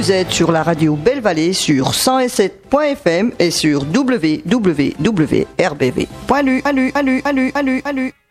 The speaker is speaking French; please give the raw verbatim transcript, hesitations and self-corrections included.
Vous êtes sur la radio Belle Vallée sur cent sept point f m et sur w w w point r b v point l u.